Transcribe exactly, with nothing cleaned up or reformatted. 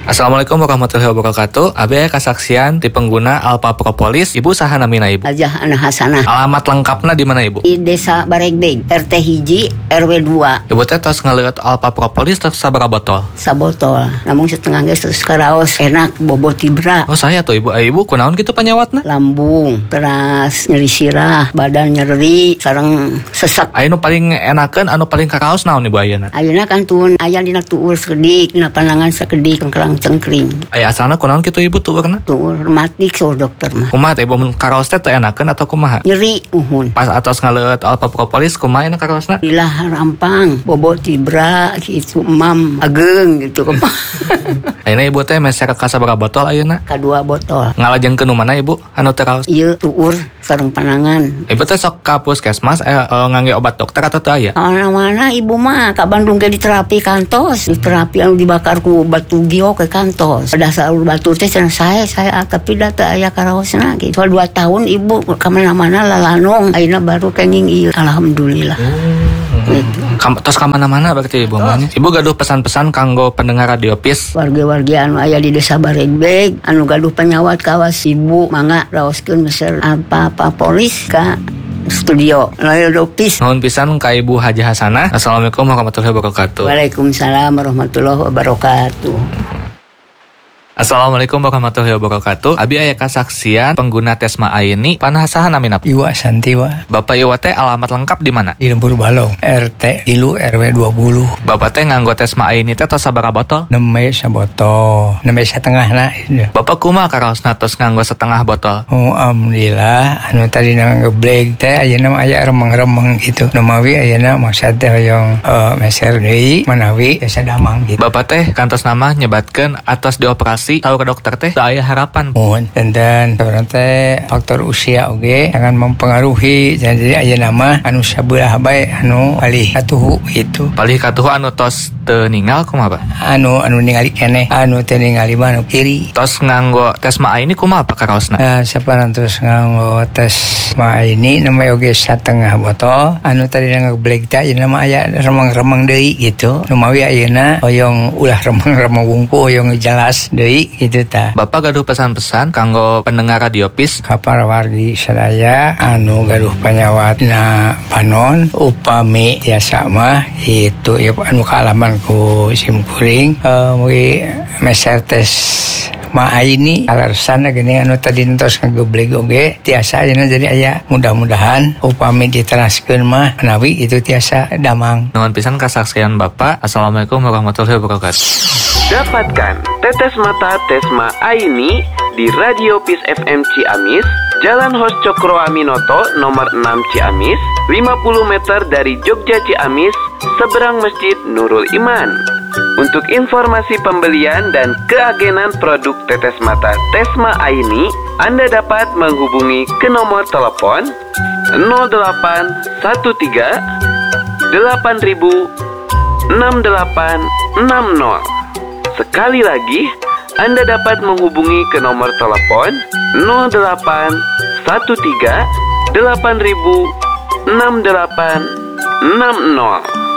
Assalamualaikum warahmatullahi wabarakatuh. Abi kasaksian di pengguna Alpha Propolis. Ibu saha namina ibu? Ajah Ana Hasanah. Alamat lengkapna di mana ibu? Di Desa Baregbeg, R T hiji, R W dua. Ibu teh tos ngeliat Alpha Propolis terus sabaraha botol? Sabotol. Namun setengah geus terus karaos enak bobot tibra. Oh saya tuh ibu, eh, ibu kunaon gitu penyawatna? Lambung, terus nyeri sirah, badan nyeri, sareng sesak. Aya nu paling enakeun anu paling karaos naon ibu ayeuna? Ayeuna kan tun aya dina tuur sekedik, dina pandangan sekedik kerang cengkring. Aya asalna kunaon kitu ibu tuurna? Tuur rematik so dokter mah. Kumaha teh ibu mun karaos teh teu enakeun atau kumaha? Nyeri uhun. Pas atos ngaleut Alpha Propolis kumaha enak karaosna? Dilah rampang, bobot tibra gitu emam ageng gitu. Ayeuna ibu teh meser ka sabaraha botol ayeuna? Kadua botol. Ngalajengkeun nu mana ibu anu teu karaos? Ieu tuur sareng panangan. Ibu teh sok ka puskesmas eh, eh ngangge obat dokter atau teu aya? Mana-mana ibu mah ka Bandung ge di terapi kantos, di terapi anu dibakar ku batu giok ke kantos. Pada saat batu teh cenah saya saya tapi da teu aya karaosna gitu. Soal dua tahun ibu ka mana-mana lalanong, ayeuna baru kenging ieu. Alhamdulillah. Hmm. Gitu. Kam, tos ka mana-mana berarti ibu mah. Ibu gaduh pesan-pesan kanggo pendengar Radio Pis. Warga-warga anu aya di Desa Baregbeg anu gaduh penyawat kawas ibu mangga raoskeun meser apa-apa polis ka studio Radio Pis. Nuhun pisan ka Ibu Haji Hasanah. Assalamualaikum warahmatullahi wabarakatuh. Waalaikumsalam warahmatullahi wabarakatuh. Assalamualaikum warahmatullahi wabarakatuh. Abi aya kasaksian pengguna Tesma Aini panasahan namina Iwa Santiwa. Bapak Iwa teh alamat lengkap di mana? Di Lembur Balong, R T Ilu R W dua puluh. Bapak teh nganggo Tesma Aini teh tos sabaraha botol? Nembe sabotol, nembe setengah na. Bapak kumaha karaosna tos nganggo setengah botol? Oh alhamdulillah, anu tadi ngebleg teh ayeuna mah aya remeng-remeng gitu. Nu mawi ayeuna maksud teh hoyong uh, meser deui manawi asa damang gitu. Bapak teh kantos nama nyebatkeun atas dioperasi tahu ke dokter teh teu aya harapan. Mohon dan sebenarnya teh faktor usia oge akan mempengaruhi jadi ayeuna mah anu sabelah bae anu palih katuhu gitu. Palih katuhu anu tos teu ninggal kumaha, Pak? Anu anu ningali keneh, anu teu ningali mah anu kiri. Tos nganggo Tesma Aini kumaha Pak karaosna? Nah, saparantos nganggo Tesma Aini namanya oge satengah botol. Anu tadi ngebleg teh ayeuna mah aya remeng-remeng deui gitu. Nu mawi ayeuna hoyong ulah remeng-remeng wungku hoyong jelas deui gitu ta. Bapak gaduh pesan-pesan kanggo pendengar Radio Pis ka para wargi sadaya anu gaduh panyawatna panon upami tiasa mah itu ya anu kaalaman ku simkuring uh, mugi meser tes ma ini alasan gini anu tadi entos ngagebleg oge tiasa ayeuna jadi aya mudah-mudahan upami diteraskeun mah menawi itu tiasa damang. Nuhun pisan kasaksian Bapak. Assalamualaikum warahmatullahi wabarakatuh. Dapatkan tetes mata Tesma Aini di Radio Pis F M Ciamis, Jalan Hos Cokro Aminoto nomor enam Ciamis, lima puluh meter dari Jogja Ciamis, seberang Masjid Nurul Iman. Untuk informasi pembelian dan keagenan produk tetes mata Tesma Aini, Anda dapat menghubungi ke nomor telepon nol delapan satu tiga delapan ribu enam delapan enam nol. Sekali lagi, Anda dapat menghubungi ke nomor telepon nol delapan satu tiga delapan ribu enam delapan enam nol.